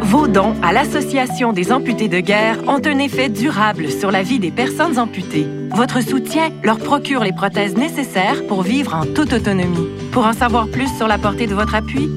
Vos dons à l'Association des amputés de guerre ont un effet durable sur la vie des personnes amputées. Votre soutien leur procure les prothèses nécessaires pour vivre en toute autonomie. Pour en savoir plus sur la portée de votre appui,